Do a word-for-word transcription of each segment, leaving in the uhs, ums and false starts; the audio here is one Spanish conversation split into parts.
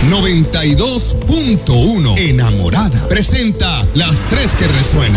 noventa y dos punto uno. Enamorada presenta las tres que resuenan.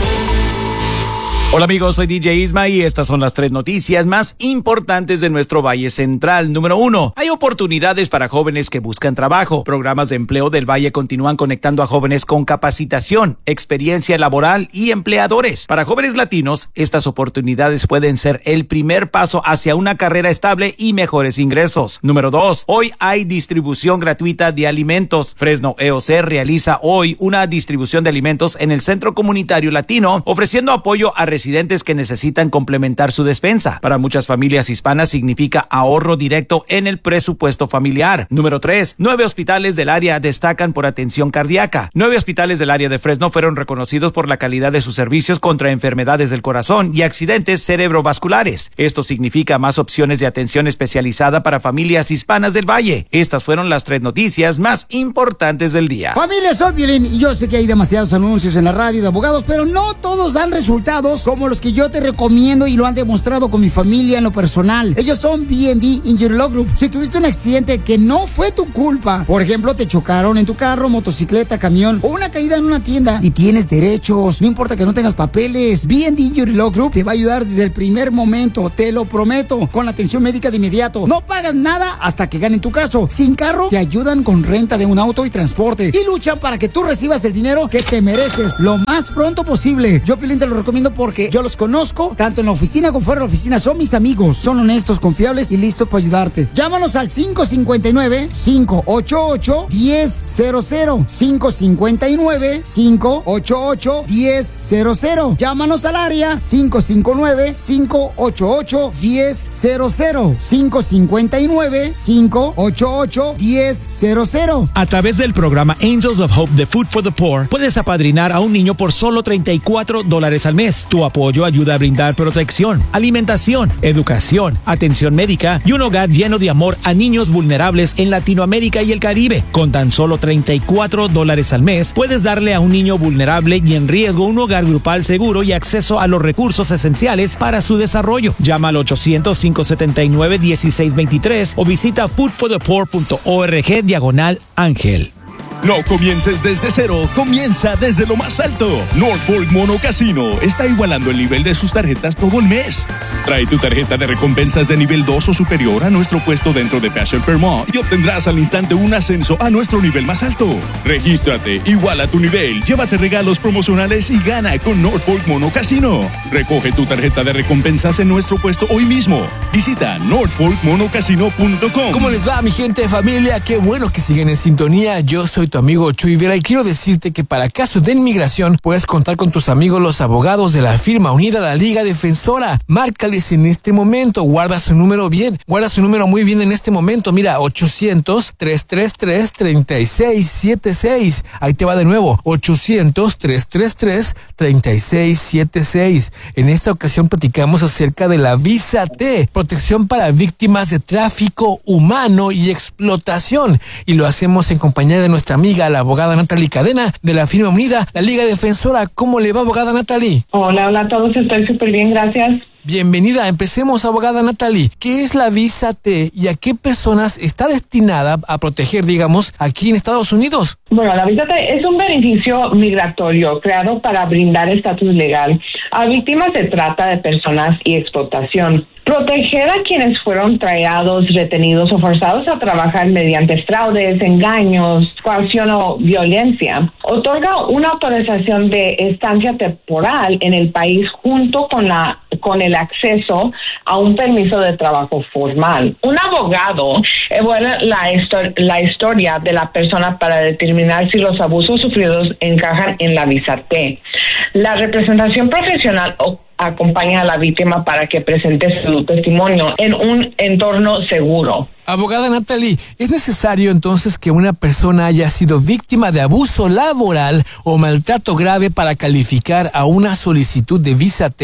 Hola amigos, soy D J Isma y estas son las tres noticias más importantes de nuestro Valle Central. Número uno, hay oportunidades para jóvenes que buscan trabajo. Programas de empleo del Valle continúan conectando a jóvenes con capacitación, experiencia laboral y empleadores. Para jóvenes latinos, estas oportunidades pueden ser el primer paso hacia una carrera estable y mejores ingresos. Número dos, hoy hay distribución gratuita de alimentos. Fresno E O C realiza hoy una distribución de alimentos en el Centro Comunitario Latino, ofreciendo apoyo a residentes que necesitan complementar su despensa. Para muchas familias hispanas significa ahorro directo en el presupuesto familiar. Número tres, nueve hospitales del área destacan por atención cardíaca. Nueve hospitales del área de Fresno fueron reconocidos por la calidad de sus servicios contra enfermedades del corazón y accidentes cerebrovasculares. Esto significa más opciones de atención especializada para familias hispanas del Valle. Estas fueron las tres noticias más importantes del día. Familia, soy Piolín y yo sé que hay demasiados anuncios en la radio de abogados, pero no todos dan resultados como los que yo te recomiendo y lo han demostrado con mi familia en lo personal. Ellos son B and D Injury Law Group. Si tuviste un accidente que no fue tu culpa, por ejemplo, te chocaron en tu carro, motocicleta, camión o una caída en una tienda y tienes derechos, no importa que no tengas papeles, B and D Injury Law Group te va a ayudar desde el primer momento, te lo prometo, con la atención médica de inmediato. No pagas nada hasta que ganen tu caso. Sin carro, te ayudan con renta de un auto y transporte y luchan para que tú recibas el dinero que te mereces lo más pronto posible. Yo, Piolín, te lo recomiendo porque yo los conozco, tanto en la oficina como fuera de la oficina. Son mis amigos, son honestos, confiables y listos para ayudarte. Llámanos al cinco cinco nueve, cinco ocho ocho, uno cero cero cero. cinco cinco nueve, cinco ocho ocho, uno cero cero. Llámanos al área cinco cinco nueve, cinco ocho ocho, uno cero cero. cinco cinco nueve, cinco ocho ocho, uno cero cero. A través del programa Angels of Hope de Food for the Poor, puedes apadrinar a un niño por solo treinta y cuatro dólares al mes. Tu apoyo ayuda a brindar protección, alimentación, educación, atención médica y un hogar lleno de amor a niños vulnerables en Latinoamérica y el Caribe. Con tan solo treinta y cuatro dólares al mes, puedes darle a un niño vulnerable y en riesgo un hogar grupal seguro y acceso a los recursos esenciales para su desarrollo. Llama al ochocientos, cinco setenta y nueve, dieciséis veintitrés o visita food for the poor punto org diagonal ángel. No comiences desde cero, comienza desde lo más alto. North Fork Mono Casino está igualando el nivel de sus tarjetas todo el mes. Trae tu tarjeta de recompensas de nivel dos o superior a nuestro puesto dentro de Fashion Fairmont y obtendrás al instante un ascenso a nuestro nivel más alto. Regístrate, iguala tu nivel, llévate regalos promocionales y gana con North Fork Mono Casino. Recoge tu tarjeta de recompensas en nuestro puesto hoy mismo. Visita north fork mono casino punto com. ¿Cómo les va, mi gente de familia? Qué bueno que siguen en sintonía. Yo soy tu amigo Chuy Vera y quiero decirte que para casos de inmigración puedes contar con tus amigos los abogados de la firma unida a la Liga Defensora. Márcales en este momento, guarda su número bien, guarda su número muy bien en este momento. Mira, ochocientos, trescientos treinta y tres, treinta y seis setenta y seis. Ahí te va de nuevo, ochocientos, trescientos treinta y tres, treinta y seis setenta y seis. En esta ocasión platicamos acerca de la Visa T, protección para víctimas de tráfico humano y explotación. Y lo hacemos en compañía de nuestra amiga, la abogada Natalie Cadena, de la firma unida, la Liga Defensora. ¿Cómo le va, abogada Natalie? Hola, hola a todos, estoy súper bien, gracias. Bienvenida, empecemos, abogada Natalie. ¿Qué es la Visa T y a qué personas está destinada a proteger, digamos, aquí en Estados Unidos? Bueno, la Visa T es un beneficio migratorio creado para brindar estatus legal a víctimas de trata de personas y explotación. Proteger a quienes fueron traídos, retenidos o forzados a trabajar mediante fraudes, engaños, coacción o violencia. Otorga una autorización de estancia temporal en el país junto con la con el acceso a un permiso de trabajo formal. Un abogado evalúa la, histor- la historia de la persona para determinar si los abusos sufridos encajan en la Visa T. La representación profesional o acompaña a la víctima para que presente su testimonio en un entorno seguro. Abogada Natalie, ¿es necesario entonces que una persona haya sido víctima de abuso laboral o maltrato grave para calificar a una solicitud de Visa T?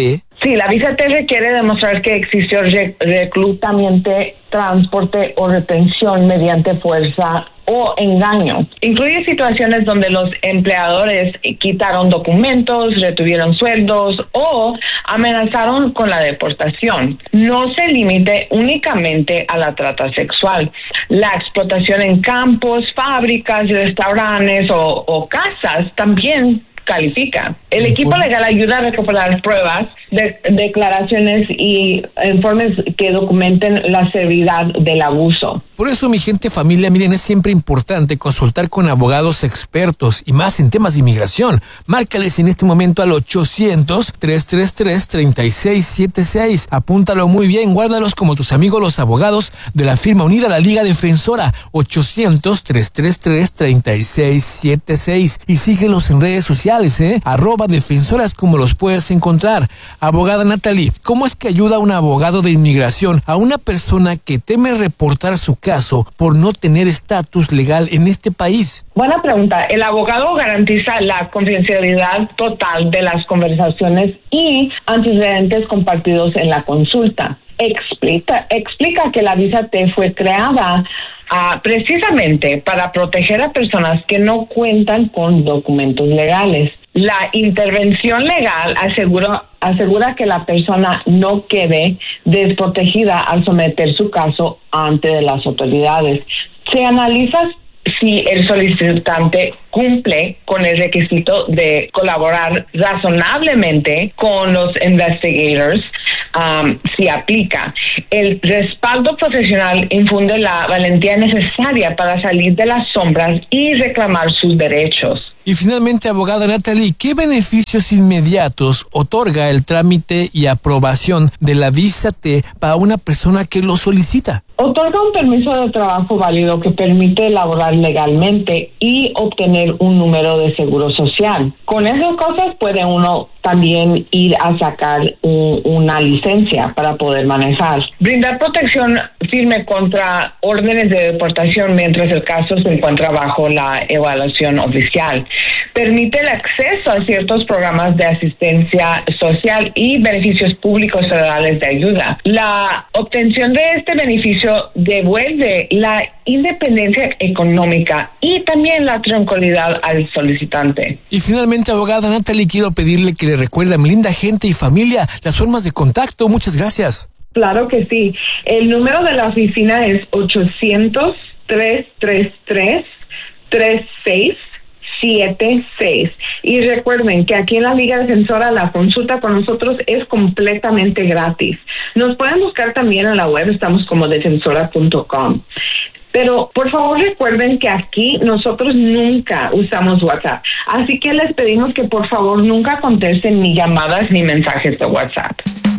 Sí, la visa T requiere demostrar que existió re- reclutamiento, transporte o retención mediante fuerza o engaño. Incluye situaciones donde los empleadores quitaron documentos, retuvieron sueldos o amenazaron con la deportación. No se limite únicamente a la trata sexual. La explotación en campos, fábricas, restaurantes o, o casas también califica. El equipo legal ayuda a recopilar pruebas, de, declaraciones y informes que documenten la severidad del abuso. Por eso, mi gente, familia, miren, es siempre importante consultar con abogados expertos y más en temas de inmigración. Márcales en este momento al ochocientos, trescientos treinta y tres, treinta y seis setenta y seis. Apúntalo muy bien, guárdalos como tus amigos los abogados de la firma unida a la Liga Defensora. ochocientos, trescientos treinta y tres, treinta y seis setenta y seis. Y síguelos en redes sociales, ¿eh? Arroba defensoras, como los puedes encontrar. Abogada Natalie, ¿cómo es que ayuda a un abogado de inmigración a una persona que teme reportar su caso por no tener estatus legal en este país? Buena pregunta. El abogado garantiza la confidencialidad total de las conversaciones y antecedentes compartidos en la consulta. Explica, explica que la visa T fue creada uh, precisamente para proteger a personas que no cuentan con documentos legales. La intervención legal asegura, asegura que la persona no quede desprotegida al someter su caso ante las autoridades. Se analiza si el solicitante cumple con el requisito de colaborar razonablemente con los investigators, um, si aplica. El respaldo profesional infunde la valentía necesaria para salir de las sombras y reclamar sus derechos. Y finalmente, abogada Natalie, ¿qué beneficios inmediatos otorga el trámite y aprobación de la visa T para una persona que lo solicita? Otorga un permiso de trabajo válido que permite laborar legalmente y obtener un número de seguro social. Con esas cosas puede uno también ir a sacar un, una licencia para poder manejar. Brindar protección firme contra órdenes de deportación mientras el caso se encuentra bajo la evaluación oficial. Permite el acceso a ciertos programas de asistencia social y beneficios públicos federales de ayuda. La obtención de este beneficio devuelve la independencia económica y también la tranquilidad al solicitante. Y finalmente, abogada Natalie, quiero pedirle que le recuerde a mi linda gente y familia las formas de contacto. Muchas gracias. Claro que sí. El número de la oficina es ochocientos, trescientos treinta y tres, treinta y seis setenta y seis. Y recuerden que aquí en la Liga Defensora la consulta con nosotros es completamente gratis. Nos pueden buscar también en la web, estamos como defensora punto com. Pero por favor recuerden que aquí nosotros nunca usamos WhatsApp. Así que les pedimos que por favor nunca contesten ni llamadas ni mensajes de WhatsApp.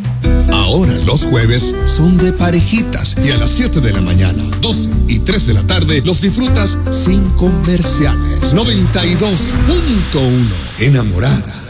Ahora los jueves son de parejitas y a las siete de la mañana, doce y tres de la tarde los disfrutas sin comerciales. noventa y dos punto uno Enamorada.